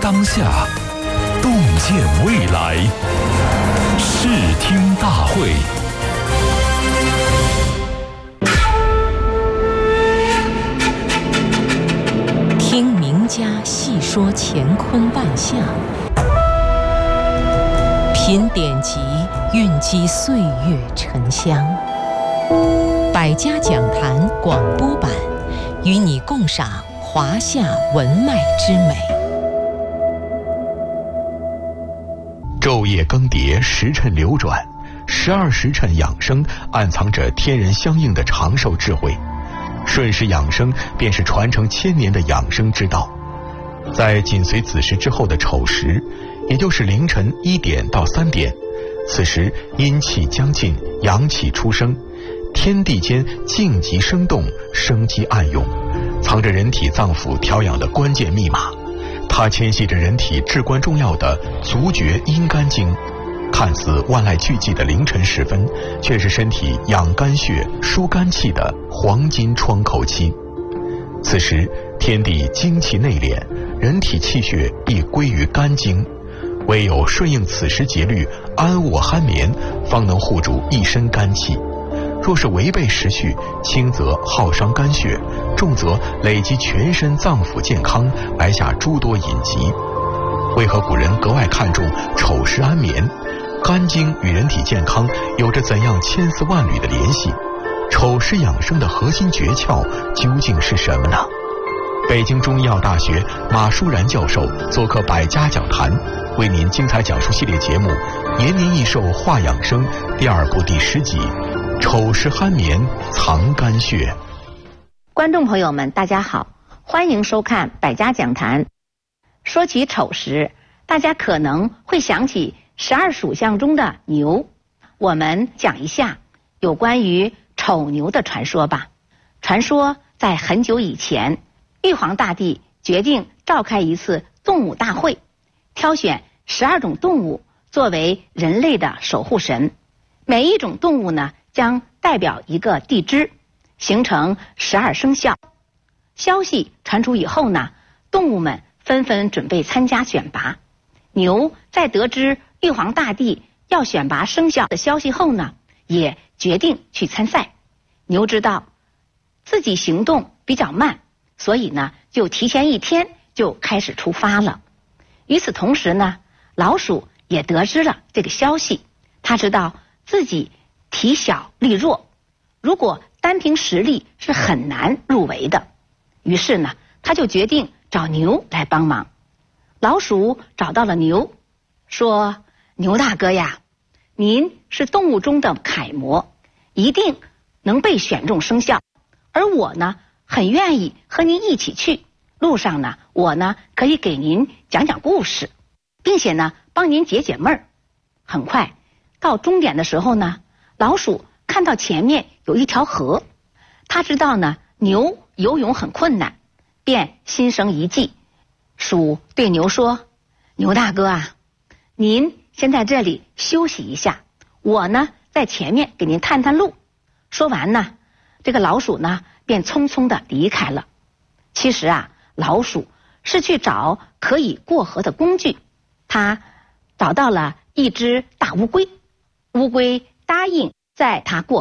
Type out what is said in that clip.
当下，洞见未来。视听大会。 听名家细说乾坤万象，品典籍蕴积岁月沉香。百家讲坛广播版，与你共赏华夏文脉之美。 昼夜更迭，时辰流转，12时辰养生暗藏着天人相应的长寿智慧。顺时养生便是传承1000年的养生之道。在紧随子时之后的丑时，也就是凌晨1点到3点，此时阴气将尽，阳气出生，天地间静极生动，生机暗涌，藏着人体脏腑调养的关键密码。它牵系着人体至关重要的足厥阴肝经。看似万籁俱寂的凌晨时分，却是身体养肝血、疏肝气的黄金窗口期。此时天地精气内敛，人体气血亦归于肝经，唯有顺应此时节律，安卧酣眠，方能护住一身肝气。若是违背时序，轻则耗伤肝血，重则累积全身脏腑健康，埋下诸多隐疾。为何古人格外看重丑时安眠？肝经与人体健康有着怎样千丝万缕的联系？丑时养生的核心诀窍究竟是什么呢？北京中医药大学马舒然教授做客百家讲坛，为您精彩讲述系列节目《延年益寿话养生》第2部第10集：丑时酣眠藏肝血。 观众朋友们，大家好，欢迎收看百家讲坛。说起丑时，大家可能会想起12属相中的牛。我们讲一下有关于丑牛的传说吧。传说在很久以前，玉皇大帝决定召开一次动物大会，挑选12种动物作为人类的守护神。每一种动物呢，将代表一个地支，形成12生肖。消息传出以后呢，动物们纷纷准备参加选拔。牛在得知玉皇大帝要选拔生肖的消息后呢，也决定去参赛。牛知道自己行动比较慢，所以呢，就提前1天就开始出发了。与此同时呢，老鼠也得知了这个消息，他知道自己体小力弱，如果单凭实力是很难入围的。于是呢，他就决定找牛来帮忙。老鼠找到了牛，说：牛大哥呀，您是动物中的楷模，一定能被选中生肖，而我呢，很愿意和您一起去。路上呢，我呢可以给您讲讲故事，并且呢帮您解解闷儿。很快到终点的时候呢，老鼠看到前面有一条河，他知道呢牛游泳很困难，便心生一计。鼠对牛说：牛大哥啊，您先在这里休息一下，我呢在前面给您探探路。说完呢，这个老鼠呢便匆匆地离开了。其实啊，老鼠是去找可以过河的工具。他找到了一只大乌龟，乌龟答应载他过